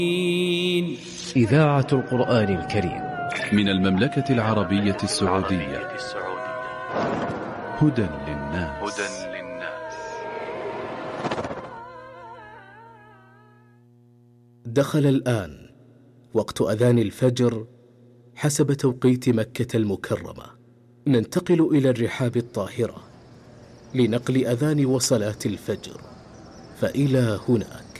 إذاعة القرآن الكريم من المملكة العربية السعودية. هدى للناس. دخل الآن وقت أذان الفجر حسب توقيت مكة المكرمة. ننتقل إلى الرحاب الطاهرة لنقل أذان وصلاة الفجر، فإلى هناك.